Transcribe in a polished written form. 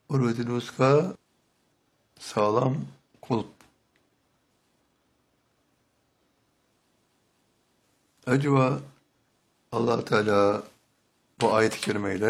Urvetil vuska sağlam kulp. Acaba Allah Teala bu ayet-i kerimeyle